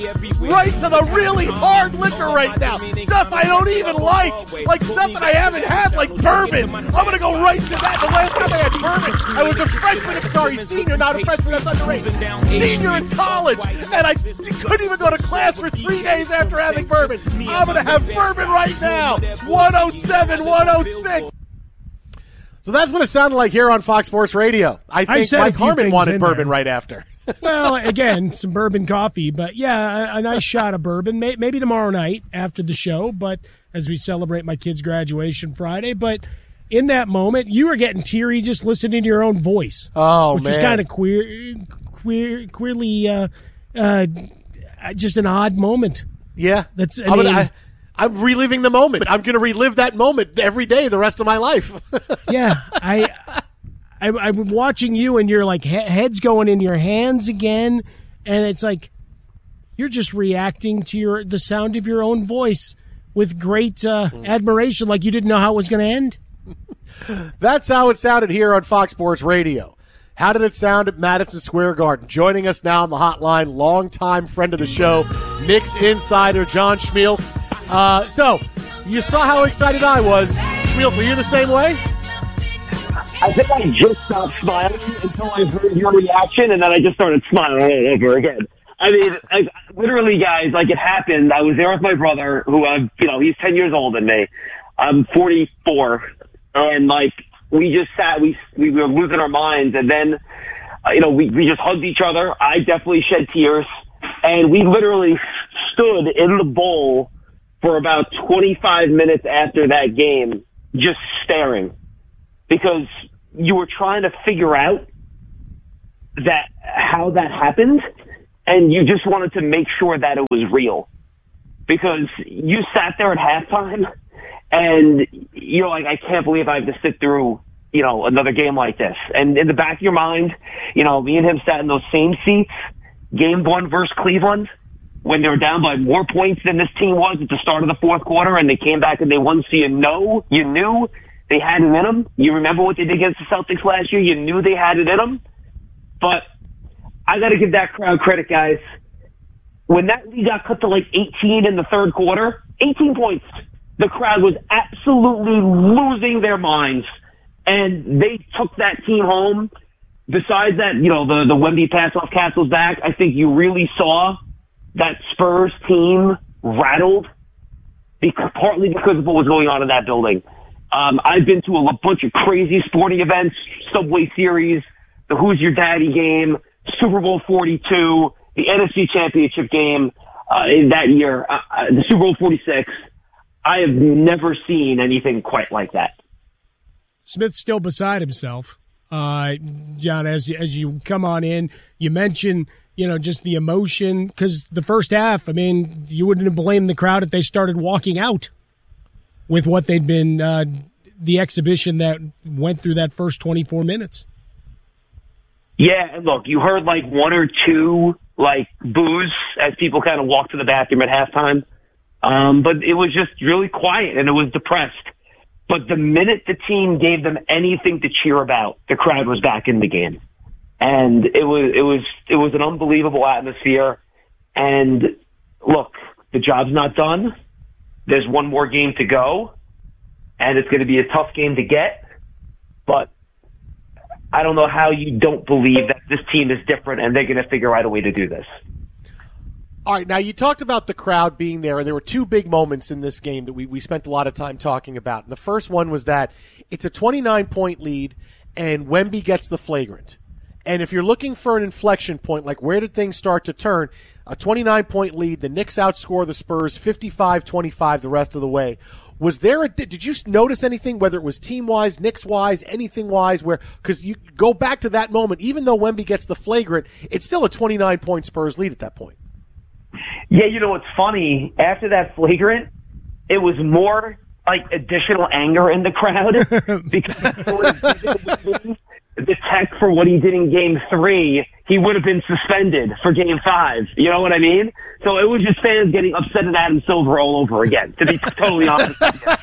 Right to the really hard liquor right now. Stuff I don't even like stuff that I haven't had, like bourbon. I'm going to go right to that. The last time I had bourbon, I was a freshman, senior, not a freshman, that's underage. Senior in college, and I couldn't even go to class for 3 days after having bourbon. I'm going to have bourbon right now. 107, 106. So that's what it sounded like here on Fox Sports Radio. I think Mike Harmon wanted bourbon right after. Well, again, some bourbon coffee, but yeah, a nice shot of bourbon. Maybe tomorrow night after the show, but as we celebrate my kid's graduation Friday. But in that moment, you were getting teary just listening to your own voice. Oh, which man. is kind of queerly, just an odd moment. Yeah, I'm reliving the moment. I'm going to relive that moment every day the rest of my life. Yeah, I'm watching you, and you're like head's going in your hands again, and it's like you're just reacting to the sound of your own voice with great admiration, like you didn't know how it was going to end. That's how it sounded here on Fox Sports Radio. How did it sound at Madison Square Garden? Joining us now on the hotline, longtime friend of the show, Knicks insider John Schmiel. So, you saw how excited I was. Schmiel, were you the same way? I think I just stopped smiling until I heard your reaction, and then I just started smiling all over again. I mean, literally, guys, like it happened. I was there with my brother, who, he's 10 years older than me. I'm 44, and like we just sat, we were losing our minds, and then, we just hugged each other. I definitely shed tears, and we literally stood in the bowl for about 25 minutes after that game, just staring, because you were trying to figure out how that happened, and you just wanted to make sure that it was real. Because you sat there at halftime, and you're like, I can't believe I have to sit through, another game like this. And in the back of your mind, me and him sat in those same seats, game one versus Cleveland, when they were down by more points than this team was at the start of the fourth quarter, and they came back and they won, so you knew they had it in them. You remember what they did against the Celtics last year? You knew they had it in them. But I got to give that crowd credit, guys. When that lead got cut to like 18 in the third quarter, 18 points, the crowd was absolutely losing their minds. And they took that team home. Besides that, the Wemby pass off Castle's back, I think you really saw that Spurs team rattled, partly because of what was going on in that building. I've been to a bunch of crazy sporting events, Subway Series, the Who's Your Daddy game, Super Bowl 42, the NFC Championship game in that year, the Super Bowl 46. I have never seen anything quite like that. Smith's still beside himself. John, as you come on in, you mentioned, just the emotion, because the first half, I mean, you wouldn't have blamed the crowd if they started walking out with what they'd been, the exhibition that went through that first 24 minutes. Yeah, and look, you heard like one or two boos as people kind of walked to the bathroom at halftime. But it was just really quiet and it was depressed. But the minute the team gave them anything to cheer about, the crowd was back in the game. And it was an unbelievable atmosphere. And look, the job's not done. There's one more game to go, and it's going to be a tough game to get. But I don't know how you don't believe that this team is different and they're going to figure out a way to do this. All right, now you talked about the crowd being there, and there were two big moments in this game that we spent a lot of time talking about. And the first one was that it's a 29-point lead, and Wemby gets the flagrant. And if you're looking for an inflection point, like where did things start to turn, a 29-point lead, the Knicks outscore the Spurs 55-25 the rest of the way. Was there did you notice anything, whether it was team-wise, Knicks-wise, anything-wise, because you go back to that moment, even though Wemby gets the flagrant, it's still a 29-point Spurs lead at that point. Yeah, what's funny, after that flagrant, it was more like additional anger in the crowd because the tech for what he did in Game 3, he would have been suspended for Game 5. You know what I mean? So it was just fans getting upset at Adam Silver all over again, to be totally honest.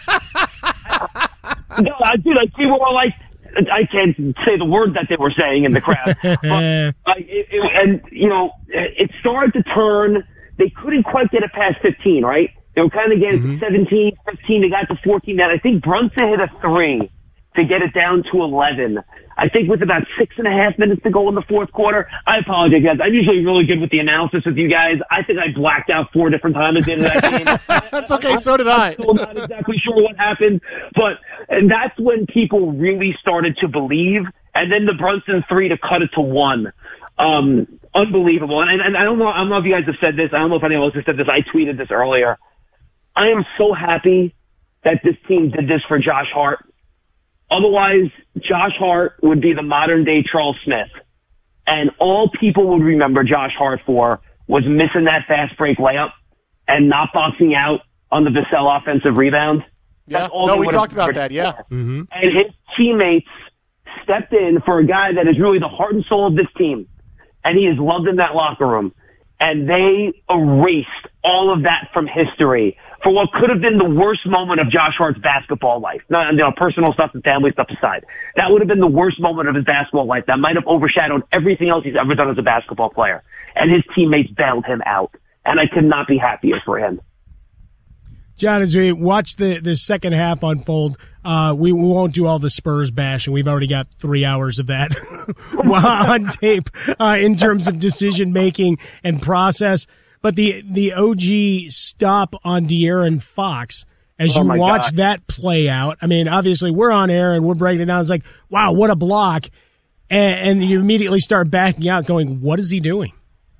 No, dude, people were like, I can't say the word that they were saying in the crowd. But, it started to turn they couldn't quite get it past 15, right? They were kind of getting to 17, 15. They got to 14. Then I think Brunson hit a 3 to get it down to 11. I think with about 6.5 minutes to go in the fourth quarter. I apologize, guys. I'm usually really good with the analysis with you guys. I think I blacked out 4 different times at the end of that game. That's okay. So did I. I'm still not exactly sure what happened, and that's when people really started to believe. And then the Brunson 3 to cut it to 1. Unbelievable. And I don't know. I don't know if you guys have said this. I don't know if anyone else has said this. I tweeted this earlier. I am so happy that this team did this for Josh Hart. Otherwise, Josh Hart would be the modern-day Charles Smith. And all people would remember Josh Hart for was missing that fast break layup and not boxing out on the Vassell offensive rebound. Yeah, no, we talked about that, yeah. Mm-hmm. And his teammates stepped in for a guy that is really the heart and soul of this team. And he is loved in that locker room. And they erased all of that from history for what could have been the worst moment of Josh Hart's basketball life. No, personal stuff and family stuff aside. That would have been the worst moment of his basketball life. That might have overshadowed everything else he's ever done as a basketball player. And his teammates bailed him out. And I could not be happier for him. John, as we watch the second half unfold, we won't do all the Spurs bashing. We've already got 3 hours of that on tape in terms of decision making and process. But the OG stop on De'Aaron Fox, as you watch that play out, I mean, obviously we're on air and we're breaking it down. It's like, wow, what a block. And you immediately start backing out going, what is he doing?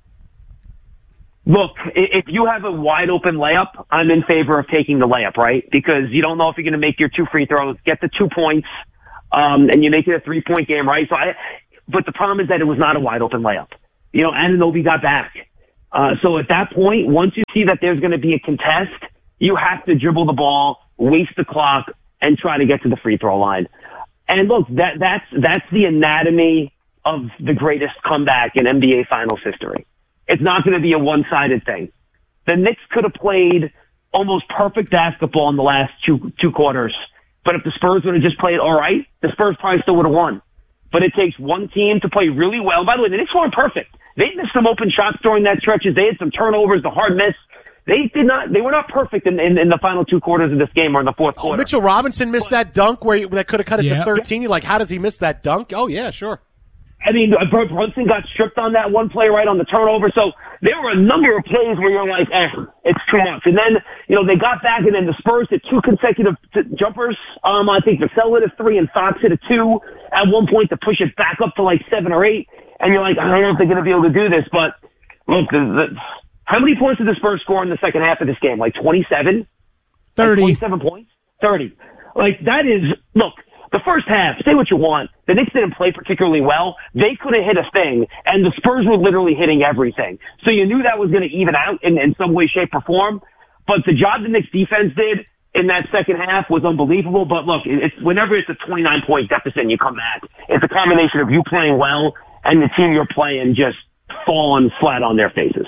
Look, if you have a wide open layup, I'm in favor of taking the layup, right? Because you don't know if you're going to make your 2 free throws, get the 2 points, and you make it a 3-point game, right? But the problem is that it was not a wide open layup. You know, Anunoby got back. So at that point, once you see that there's going to be a contest, you have to dribble the ball, waste the clock, and try to get to the free throw line. And look, that's the anatomy of the greatest comeback in NBA Finals history. It's not going to be a one-sided thing. The Knicks could have played almost perfect basketball in the last two quarters. But if the Spurs would have just played all right, the Spurs probably still would have won. But it takes one team to play really well. By the way, the Knicks weren't perfect. They missed some open shots during that stretches. They had some turnovers, the hard miss. They were not perfect in the final 2 quarters of this game or in the fourth quarter. Mitchell Robinson missed that dunk that could have cut it to 13. You're like, how does he miss that dunk? Oh, yeah, sure. I mean, Brunson got stripped on that one play right on the turnover. So there were a number of plays where you're like, it's too much. And then, they got back and then the Spurs hit 2 consecutive jumpers. I think Vassell hit a 3 and Fox hit a 2 at one point to push it back up to like 7 or 8. And you're like, I don't know if they're going to be able to do this. But look, how many points did the Spurs score in the second half of this game? Like 27? 30. Like 27 points? 30. Like that is, look. The first half, say what you want, the Knicks didn't play particularly well. They couldn't hit a thing, and the Spurs were literally hitting everything. So you knew that was going to even out in some way, shape, or form. But the job the Knicks defense did in that second half was unbelievable. But look, whenever it's a 29-point deficit and you come back, it's a combination of you playing well and the team you're playing just falling flat on their faces.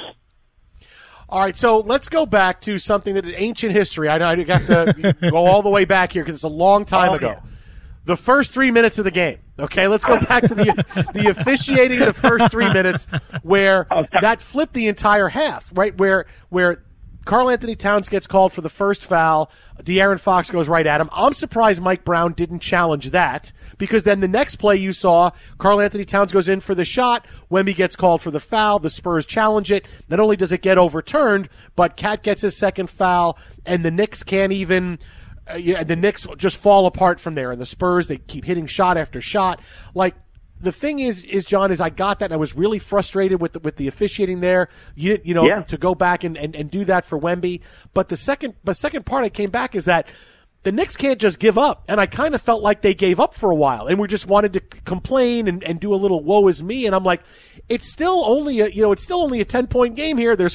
All right, so let's go back to something that is ancient history. I have to go all the way back here because it's a long time ago. Yeah. The first 3 minutes of the game. Okay, let's go back to the officiating the first 3 minutes where that flipped the entire half, right? Where Karl Anthony Towns gets called for the first foul. De'Aaron Fox goes right at him. I'm surprised Mike Brown didn't challenge that because then the next play you saw, Karl Anthony Towns goes in for the shot. Wemby gets called for the foul. The Spurs challenge it. Not only does it get overturned, but Cat gets his second foul, and the Knicks can't even... the Knicks just fall apart from there, and the Spurs, they keep hitting shot after shot. Like, the thing is John, I got that, and I was really frustrated with the officiating there. To go back and do that for Wemby. But the second part I came back is that the Knicks can't just give up, and I kind of felt like they gave up for a while, and we just wanted to complain and do a little woe is me, and I'm like, it's still only a 10-point game here. There's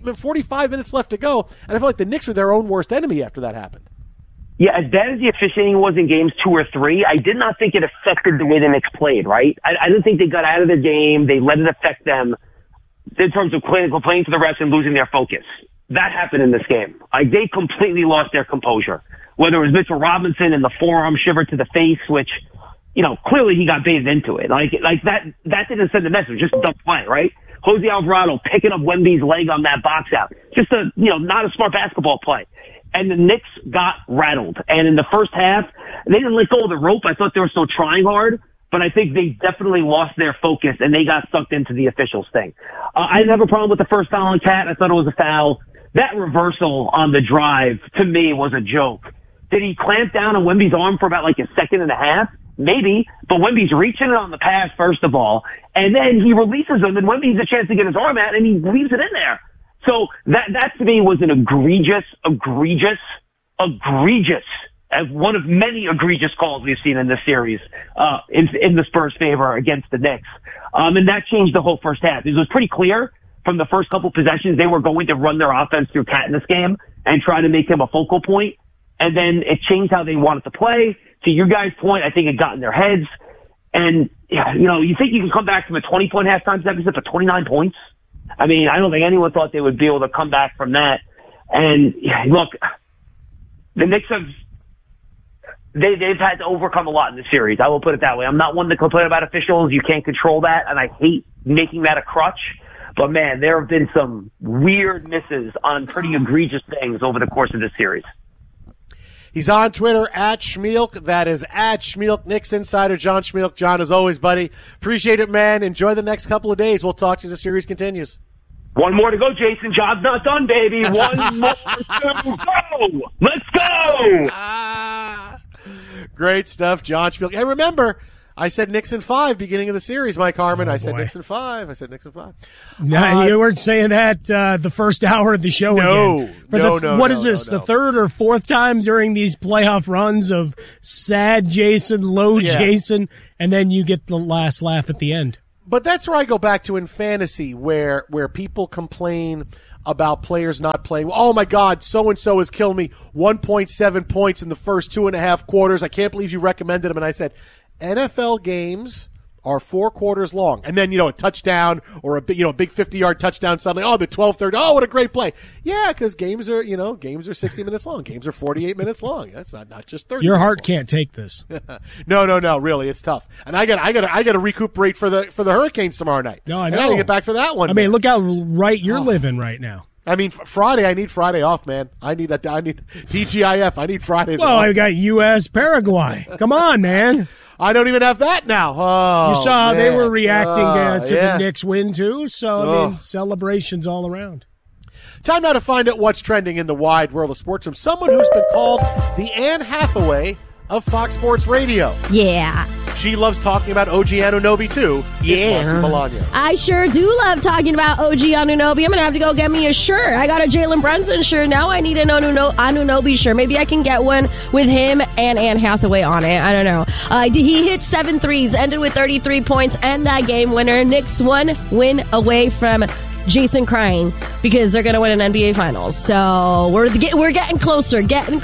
45 minutes left to go, and I feel like the Knicks were their own worst enemy after that happened. Yeah, as bad as the officiating was in games 2 or 3, I did not think it affected the way the Knicks played, right? I didn't think they got out of the game. They let it affect them in terms of playing to the refs and losing their focus. That happened in this game. Like, they completely lost their composure. Whether it was Mitchell Robinson and the forearm shiver to the face, which, clearly he got bathed into it. Like that didn't send a message, just don't play, right? Jose Alvarado picking up Wemby's leg on that box out. Just not a smart basketball play. And the Knicks got rattled. And in the first half, they didn't let go of the rope. I thought they were still trying hard, but I think they definitely lost their focus and they got sucked into the officials thing. I didn't have a problem with the first foul on Cat. I thought it was a foul. That reversal on the drive, to me, was a joke. Did he clamp down on Wemby's arm for about like a second and a half? Maybe, but Wemby's reaching on the pass, first of all, and then he releases him, and Wemby's a chance to get his arm out, and he leaves it in there. So that to me was an egregious, one of many egregious calls we've seen in this series, in the Spurs' favor against the Knicks. And that changed the whole first half. It was pretty clear from the first couple possessions they were going to run their offense through Cat in this game and try to make him a focal point. And then it changed how they wanted to play. To your guys' point, I think it got in their heads. And, you think you can come back from a 20-point halftime deficit to 29 points? I mean, I don't think anyone thought they would be able to come back from that. And, look, the Knicks they've had to overcome a lot in the series. I will put it that way. I'm not one to complain about officials. You can't control that, and I hate making that a crutch. But, man, there have been some weird misses on pretty egregious things over the course of this series. He's on Twitter, @Schmeelk. That is @Schmeelk. Knicks insider John Schmeelk. John, as always, buddy, appreciate it, man. Enjoy the next couple of days. We'll talk to you as the series continues. One more to go, Jason. Job's not done, baby. One more to go. Let's go. Great stuff, John Schmeelk. Hey, remember, I said Knicks in 5 beginning of the series, Mike Harmon. I said Knicks in 5. No, you weren't saying that the first hour of the show again. What is this, the third or fourth time during these playoff runs of sad Jason, low Jason, and then you get the last laugh at the end? But that's where I go back to in fantasy, where people complain about players not playing. Oh, my God, so-and-so has killed me 1.7 points in the first 2.5 quarters. I can't believe you recommended him. And I said, NFL games are 4 quarters long. And then, a touchdown or a big 50-yard touchdown suddenly. Oh, the 12-30. Oh, what a great play. Yeah, because games are 60 minutes long. Games are 48 minutes long. That's not just 30 Your heart long. can't take this. No, really, it's tough. And I got to recuperate for the Hurricanes tomorrow night. No, I know. I got to get back for that one. I mean, look how right you're living right now. I mean, Friday, I need Friday off, man. I need TGIF. I need Fridays off. Well, I got U.S. Paraguay. Come on, man. I don't even have that now. Oh, you saw man. They were reacting to the Knicks win, too. So, I mean, celebrations all around. Time now to find out what's trending in the wide world of sports from someone who's been called the Anne Hathaway of Fox Sports Radio. Yeah. She loves talking about OG Anunoby, too. Yeah. I sure do love talking about OG Anunoby. I'm going to have to go get me a shirt. I got a Jalen Brunson shirt. Now I need an Anunoby shirt. Maybe I can get one with him and Anne Hathaway on it. I don't know. He hit 7 threes, ended with 33 points, and that game winner. Knicks 1 win away from Jason crying because they're going to win an NBA Finals. So we're getting closer.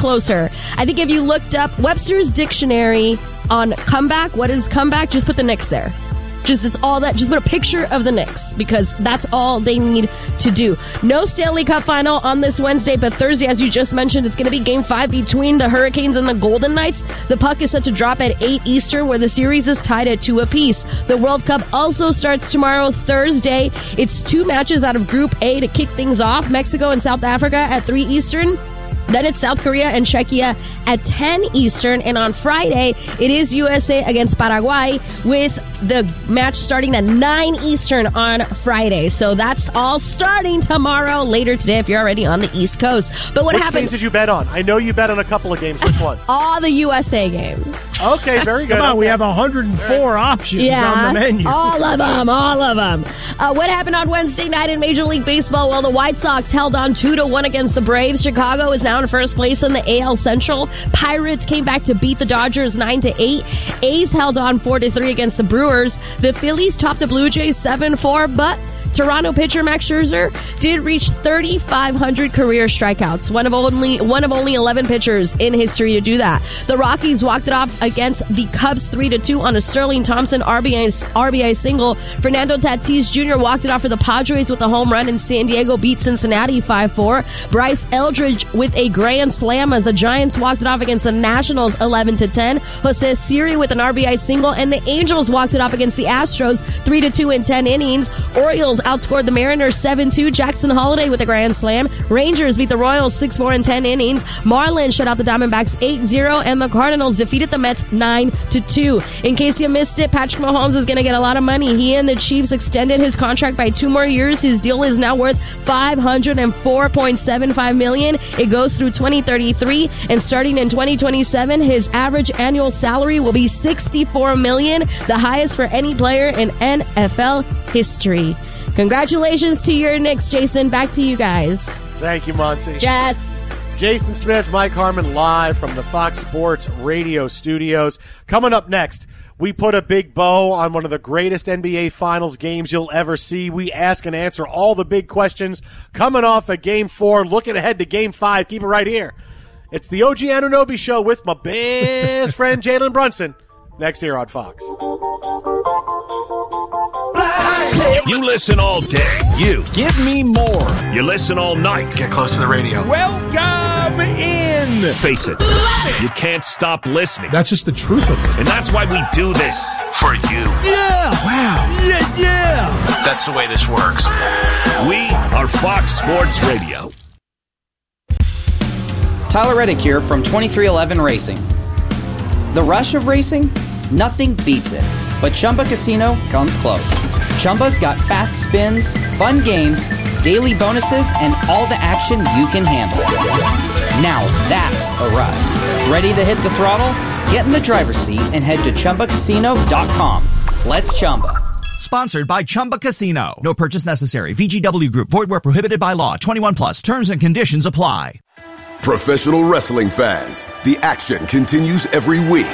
I think if you looked up Webster's Dictionary on comeback, what is comeback? Just put the Knicks there. It's all that. Just put a picture of the Knicks because that's all they need to do. No Stanley Cup final on this Wednesday, but Thursday, as you just mentioned, it's going to be Game 5 between the Hurricanes and the Golden Knights. The puck is set to drop at 8 Eastern, where the series is tied at 2 apiece. The World Cup also starts tomorrow, Thursday. It's 2 matches out of Group A to kick things off. Mexico and South Africa at 3 Eastern. Then it's South Korea and Czechia at 10 Eastern. And on Friday, it is USA against Paraguay with the match starting at 9 Eastern on Friday. So that's all starting tomorrow, later today if you're already on the East Coast. But Which games did you bet on? I know you bet on a couple of games. Which ones? All the USA games. Okay, very good. Come on, okay. We have 104 options on the menu. All of them. What happened on Wednesday night in Major League Baseball? Well, the White Sox held on 2-1 against the Braves. Chicago is now in first place in the AL Central. Pirates came back to beat the Dodgers 9-8. A's held on 4-3 against the Brewers. The Phillies topped the Blue Jays 7-4, but Toronto pitcher Max Scherzer did reach 3,500 career strikeouts, one of only 11 pitchers in history to do that. The Rockies walked it off against the Cubs 3-2 on a Sterling Thompson RBI single. Fernando Tatis Jr. walked it off for the Padres with a home run, and San Diego beat Cincinnati 5-4. Bryce Eldridge with a grand slam as the Giants walked it off against the Nationals 11-10. Jose Siri with an RBI single, and the Angels walked it off against the Astros 3-2 in 10 innings. Orioles outscored the Mariners 7-2. Jackson Holiday with a grand slam. Rangers beat the Royals 6-4 in 10 innings. Marlins shut out the Diamondbacks 8-0, and the Cardinals defeated the Mets 9-2. In case you missed it, Patrick Mahomes is going to get a lot of money. He and the Chiefs extended his contract by 2 more years. His deal is now worth $504.75 million. It goes through 2033, and starting in 2027, his average annual salary will be $64 million, the highest for any player in NFL history. Congratulations to your Knicks, Jason. Back to you guys. Thank you, Monty. Jess. Jason Smith, Mike Harmon, live from the Fox Sports Radio studios. Coming up next, we put a big bow on one of the greatest NBA Finals games you'll ever see. We ask and answer all the big questions coming off of Game 4, looking ahead to Game 5. Keep it right here. It's the OG Anunoby Show with my best friend Jalen Brunson. Next here on Fox. You listen all day. You give me more. You listen all night. Get close to the radio. Welcome in. Face it, you can't stop listening. That's just the truth of it. And that's why we do this for you. Yeah. Wow. Yeah. That's the way this works. We are Fox Sports Radio. Tyler Reddick here from 2311 Racing. The rush of racing? Nothing beats it. But Chumba Casino comes close. Chumba's got fast spins, fun games, daily bonuses, and all the action you can handle. Now that's a ride. Ready to hit the throttle? Get in the driver's seat and head to ChumbaCasino.com. Let's Chumba. Sponsored by Chumba Casino. No purchase necessary. VGW Group. Void where prohibited by law. 21 plus. Terms and conditions apply. Professional wrestling fans, the action continues every week.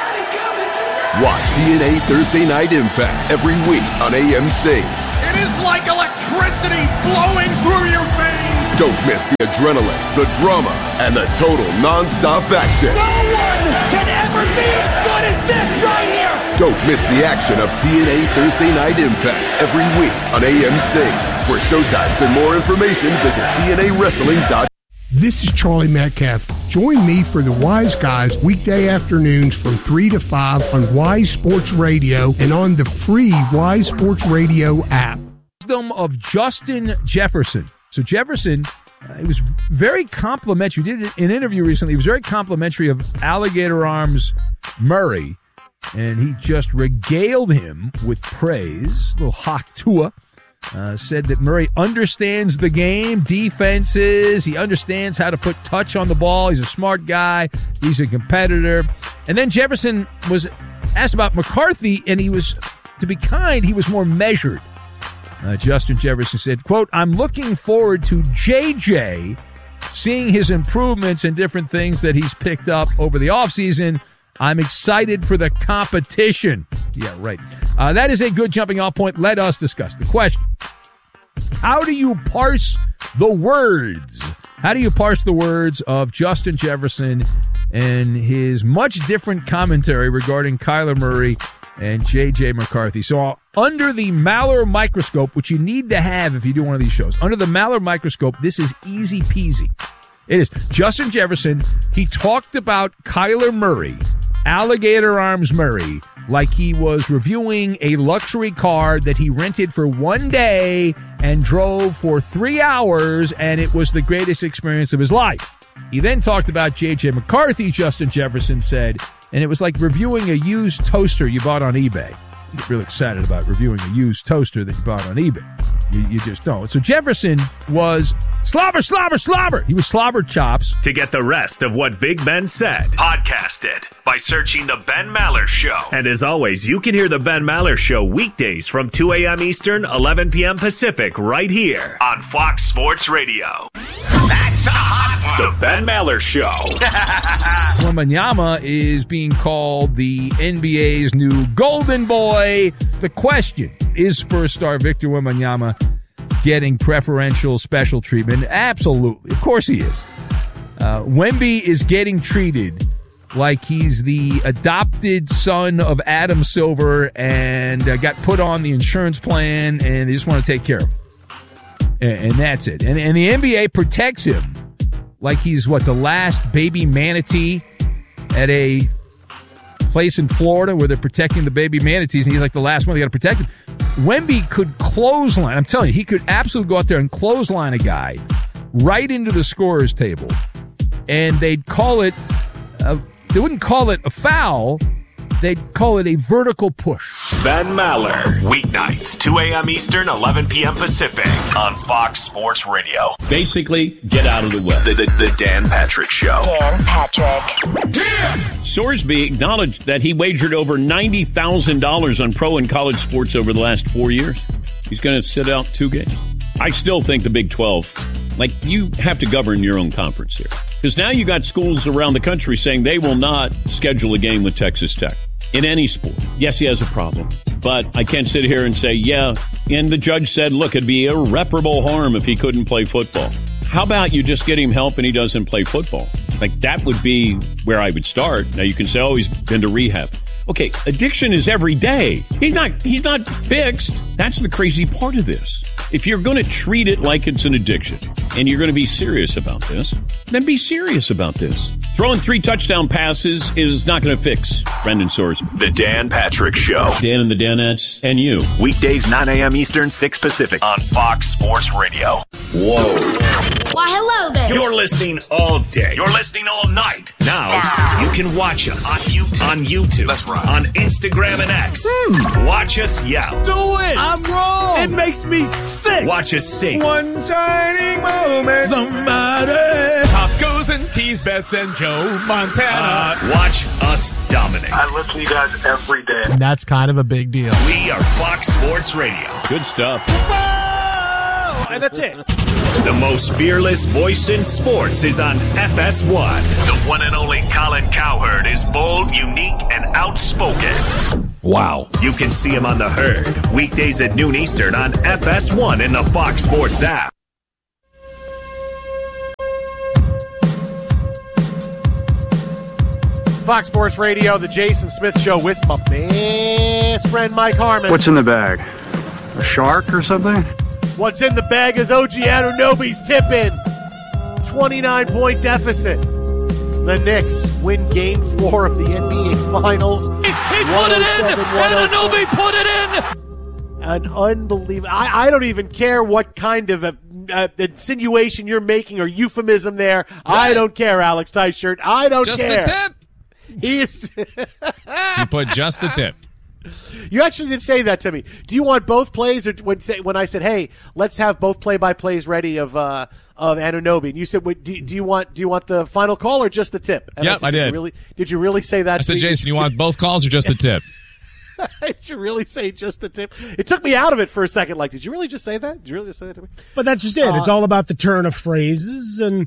Watch TNA Thursday Night Impact every week on AMC. It is like electricity flowing through your veins. Don't miss the adrenaline, the drama, and the total non-stop action. No one can ever be as good as this right here. Don't miss the action of TNA Thursday Night Impact every week on AMC. For showtimes and more information, visit TNAWrestling.com. This is Charlie Metcalf. Join me for the Wise Guys weekday afternoons from 3 to 5 on Wise Sports Radio and on the free Wise Sports Radio app. Wisdom of Justin Jefferson. So Jefferson, he was very complimentary. He did an interview recently. He was very complimentary of Alligator Arms Murray, and he just regaled him with praise. A little hawk tua. Said that Murray understands the game, defenses. He understands how to put touch on the ball. He's a smart guy. He's a competitor. And then Jefferson was asked about McCarthy, and he was, to be kind, he was more measured. Justin Jefferson said, quote, "I'm looking forward to JJ seeing his improvements and different things that he's picked up over the offseason. I'm excited for the competition." Yeah, right. That is a good jumping off point. Let us discuss the question. How do you parse the words? How do you parse the words of Justin Jefferson and his much different commentary regarding Kyler Murray and J.J. McCarthy? So under the Maller microscope, which you need to have if you do one of these shows, under the Maller microscope, this is easy peasy. It is. Justin Jefferson, he talked about Kyler Murray, Alligator Arms Murray, like he was reviewing a luxury car that he rented for one day and drove for 3 hours, and it was the greatest experience of his life. He then talked about J.J. McCarthy, Justin Jefferson said, and it was like reviewing a used toaster you bought on eBay. You get really excited about reviewing a used toaster that you bought on eBay. You just don't. So Jefferson was slobber. He was slobber chops. To get the rest of what Big Ben said, podcast it by searching The Ben Maller Show. And as always, you can hear The Ben Maller Show weekdays from 2 a.m. Eastern, 11 p.m. Pacific, right here on Fox Sports Radio. That's a hot one. The Ben Maller Show. Wembanyama is being called the NBA's new golden boy. The question, is Spurs star Victor Wembanyama getting preferential special treatment? Absolutely. Of course he is. Wemby is getting treated like he's the adopted son of Adam Silver and got put on the insurance plan and they just want to take care of him. And that's it. And the NBA protects him like he's, the last baby manatee at a place in Florida where they're protecting the baby manatees, and he's like the last one they got to protect him. Wemby could clothesline. I'm telling you, he could absolutely go out there and clothesline a guy right into the scorer's table, and they'd call it. They wouldn't call it a foul. They'd call it a vertical push. Ben Maller, weeknights, 2 a.m. Eastern, 11 p.m. Pacific, on Fox Sports Radio. Basically, get out of the way. The Dan Patrick Show. Dan Patrick. Sorsby acknowledged that he wagered over $90,000 on pro and college sports over the last 4 years. He's going to sit out 2 games. I still think the Big 12, you have to govern your own conference here. Because now you got schools around the country saying they will not schedule a game with Texas Tech in any sport. Yes, he has a problem. But I can't sit here and say, yeah. And the judge said, look, it'd be irreparable harm if he couldn't play football. How about you just get him help and he doesn't play football? That would be where I would start. Now you can say, oh, he's been to rehab. Okay, addiction is every day. He's not fixed. That's the crazy part of this. If you're going to treat it like it's an addiction and you're going to be serious about this, then be serious about this. Throwing 3 touchdown passes is not going to fix Brendan Sorsby. The Dan Patrick Show. Dan and the Danettes and you. Weekdays, 9 a.m. Eastern, 6 Pacific, on Fox Sports Radio. Whoa. Why, hello there. You're listening all day. You're listening all night. Now, you can watch us on YouTube. That's right. On Instagram and X. Watch us yell. Do it. I'm wrong. It makes me sick. Watch us sing. One shining moment. Somebody. Tacos and teas, Bets and Joe Montana. Watch us dominate. I listen to you guys every day. And that's kind of a big deal. We are Fox Sports Radio. Good stuff. And that's it. The most fearless voice in sports is on FS1. The one and only Colin Cowherd is bold, unique, and outspoken. Wow. You can see him on The Herd, weekdays at noon Eastern on FS1 in the Fox Sports app. Fox Sports Radio, the Jason Smith Show with my best friend Mike Harmon. What's in the bag? A shark or something? What's in the bag is OG Anunoby's tip-in. 29-point deficit. The Knicks win Game 4 of the NBA Finals. He put it in! Anunoby put it in! An unbelievable... I don't even care what kind of insinuation you're making or euphemism there. Right. I don't care, Alex Tyshirt. I don't just care. Just the tip. He is... He put just the tip. You actually did say that to me. Do you want both plays, or when I said, "Hey, let's have both play-by-plays ready of Anunoby"? And you said, "Do you want the final call or just the tip?" And yep, I did. Did you really say that? I said, "Jason, you want both calls or just the tip?" Did you really say just the tip? It took me out of it for a second. Like, did you really just say that? Did you really just say that to me? But that's just it. It's all about the turn of phrases, and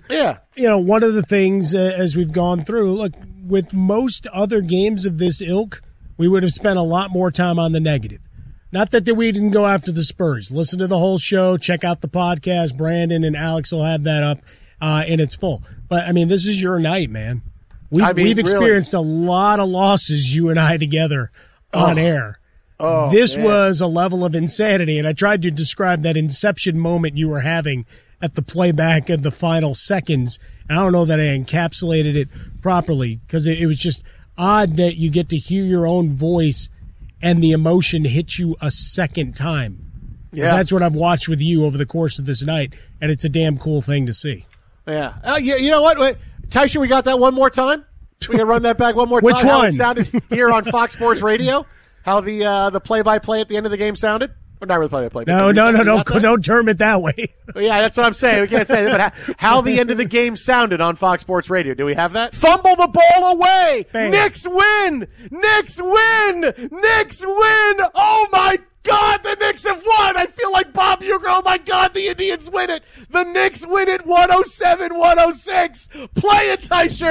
one of the things as we've gone through. Look, with most other games of this ilk, we would have spent a lot more time on the negative. Not that we didn't go after the Spurs. Listen to the whole show. Check out the podcast. Brandon and Alex will have that up in its full. But, I mean, this is your night, man. We've experienced a lot of losses, you and I together, on air. This was a level of insanity, and I tried to describe that inception moment you were having at the playback of the final seconds. And I don't know that I encapsulated it properly because it was just odd that you get to hear your own voice and the emotion hit you a second time. Yeah. That's what I've watched with you over the course of this night, and it's a damn cool thing to see. Yeah. You know what? Wait, Tysher, we got that one more time? We can run that back one more time? Which one? How it sounded here on Fox Sports Radio? How the play-by-play at the end of the game sounded? Or not really play-by-play. No, don't term it that way. Yeah, that's what I'm saying. We can't say that, but how the end of the game sounded on Fox Sports Radio. Do we have that? Fumble the ball away! Bam. Knicks win! Knicks win! Knicks win! Oh, my God, the Knicks have won! I feel like Bob Uecker. Oh, my God, the Indians win it! The Knicks win it 107-106! Play it, Tyshirt!